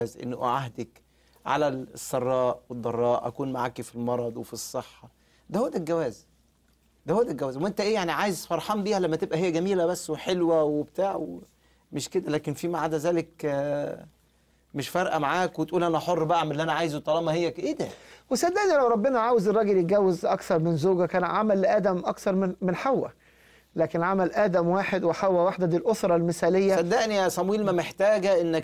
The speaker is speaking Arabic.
إنه أعهدك على السراء والضراء، أكون معاكي في المرض وفي الصحة. ده هو ده الجواز، ده هو ده الجواز. وأنت إيه يعني عايز فرحان بيها لما تبقى هي جميلة بس وحلوة وبتاع مش كده، لكن فيما عدا ذلك مش فارقة معاك وتقول أنا حر بقى أعمل اللي أنا عايزه طالما هي إيه ده؟ وصدقني لو ربنا عاوز الراجل يتجوز أكثر من زوجة كان عمل لآدم أكثر من حواء، لكن عمل آدم واحد وحواء واحدة، دي الأسرة المثالية. صدقني يا صمويل ما محتاجة إنك